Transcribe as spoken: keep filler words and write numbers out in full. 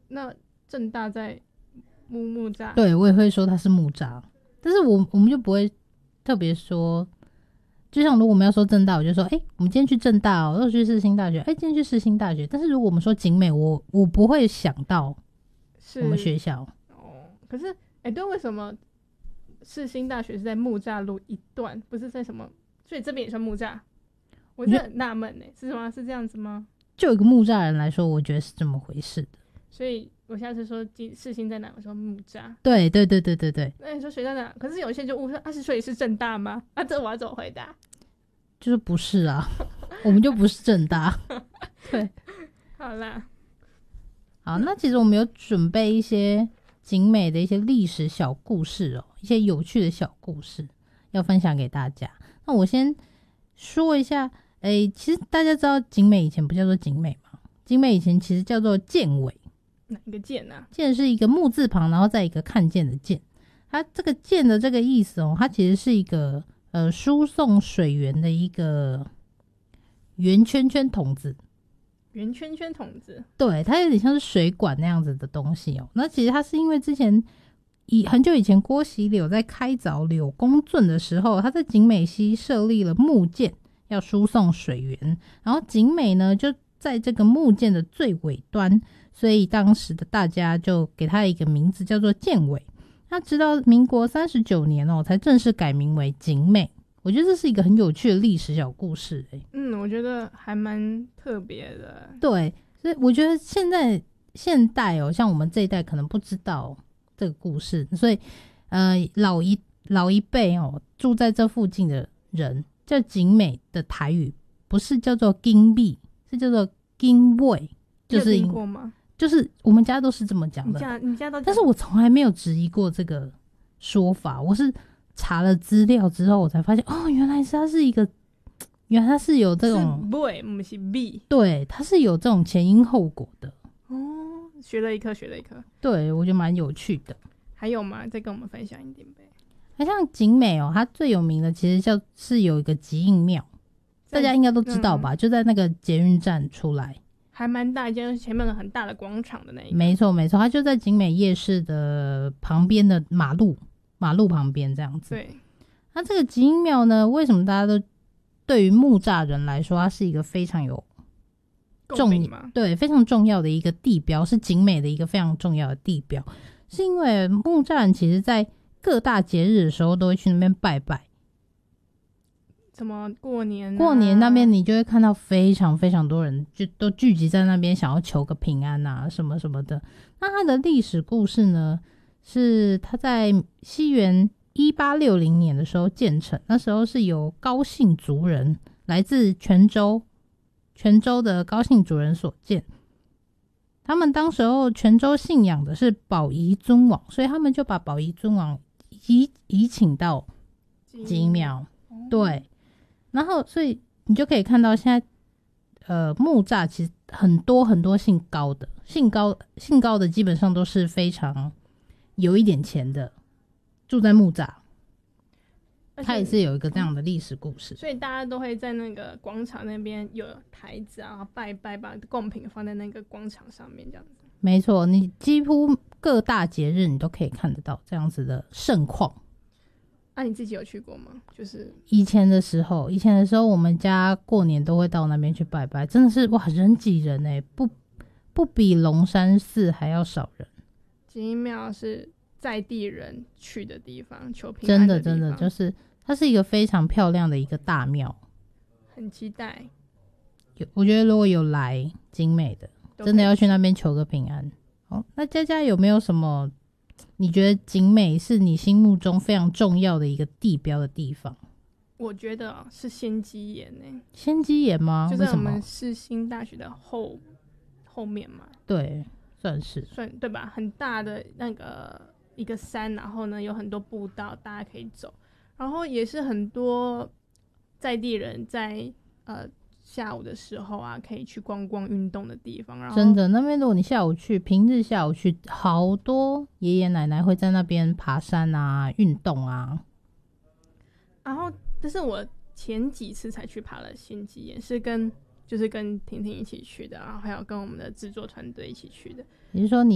那政大在木木栅， 对，我也会说它是木栅，但是我我们就不会特别说，就像如果我们要说政大，我就说，哎、欸，我们今天去政大哦，又去世新大学，哎、欸，今天去世新大学。但是如果我们说景美，我我不会想到我们学校。 哦，可是，哎、欸，对，为什么世新大学是在木栅路一段，不是在什么？所以这边也算木栅？我真的很纳闷哎，是吗？是这样子吗？ 就有一个木栅人来说，我觉得是这么回事的。 所以我下次说世新在哪，我说木栅。 对对对对对对。 那你说学校在哪？可是有些人就误说啊，是所以是政大吗？啊，这我要怎么回答？ 就是不是啊，我们就不是政大。对， 好啦， 好，那其实我们有准备一些景美的一些历史小故事哦，一些有趣的小故事要分享给大家。那我先说一下，哎、欸，其实大家知道景美以前不叫做景美吗？景美以前其实叫做建尾。 哪一个建啊？ 建是一个木字旁，然后再一个看见的见。它这个建的这个意思哦，它其实是一个呃输送水源的一个圆圈圈筒子。 圆圈圈筒子， 对，它有点像是水管那样子的东西哦。那其实它是因为之前以很久以前郭喜柳在开凿柳公圳的时候，他在景美溪设立了木建，要输送水源，然后景美呢就在这个木建的最尾端，所以当时的大家就给它一个名字叫做建尾。那直到民国三十九年哦，才正式改名为景美。我觉得这是一个很有趣的历史小故事、欸、 嗯，我觉得还蛮特别的。 对，所以我觉得现在现代哦，像我们这一代可能不知道这个故事，所以呃，老一老一辈哦，住在这附近的人叫景美的台语不是叫做金币，是叫做金味，就是你有听过吗？ 就是我们家都是这么讲的， 你家你家都讲， 但是我从来没有质疑过这个说法。我是查了资料之后，我才发现哦，原来是它是一个，原来它是有这种是 boy 不是 b， 对，它是有这种前因后果的。 哦，学了一课，学了一课。 对，我觉得蛮有趣的。 还有吗？再跟我们分享一点呗。 那像景美哦，它最有名的其实叫是有一个吉应庙，大家应该都知道吧、嗯？就在那个捷运站出来。 还蛮大一间，前面有很大的广场的那一个。 没错没错，它就在景美夜市的旁边的马路马路旁边这样子。 对， 那这个吉应庙呢，为什么大家都对于木栅人来说，它是一个非常有重对非常重要的一个地标，是景美的一个非常重要的地标，是因为木栅人其实在各大节日的时候都会去那边拜拜。 什么过年、啊、 过年那边你就会看到非常非常多人就都聚集在那边，想要求个平安啊什么什么的。那它的历史故事呢，是它在西元一八六零年的时候建成，那时候是由高姓族人来自泉州泉州的高姓族人所建。他们当时候泉州信仰的是保仪尊王，所以他们就把保仪尊王移移请到吉应庙。对，然后所以你就可以看到现在呃木栅其实很多很多姓高的姓高姓高的基本上都是非常有一点钱的，住在木栅。它也是有一个这样的历史故事， 所以大家都会在那个广场那边有台子啊，拜拜，把贡品放在那个广场上面，这样子。 没错，你几乎各大节日你都可以看得到这样子的盛况。 啊，你自己有去过吗？就是以前的时候，以前的时候，我们家过年都会到那边去拜拜，真的是哇，人挤人哎、欸，不不比龙山寺还要少人。 吉应庙是在地人去的地方，求平真安的的真的就是它是一个非常漂亮的一个大庙， 很期待。 有我觉得如果有来景美的，真的要去那边求个平安。好，那佳佳有没有什么你觉得景美是你心目中非常重要的一个地标的地方？ 我觉得、哦、是仙姬岩欸。 仙姬岩吗？ 就在我们世新大学的后后面嘛。 对，算是算对吧？很大的那个一个山，然后呢有很多步道大家可以走，然后也是很多在地人在呃下午的时候啊可以去逛逛运动的地方。然后真的那边如果你下午去，平日下午去，好多爷爷奶奶会在那边爬山啊运动啊。 然后这是我前几次才去爬了仙姬岩，是跟就是跟婷婷一起去的，然后还有跟我们的制作团队一起去的。 也就是说你